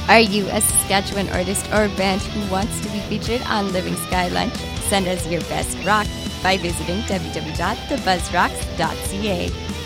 Are you a Saskatchewan artist or band who wants to be featured on Living Sky Lunch? Send us your best rock by visiting www.thebuzzrocks.ca.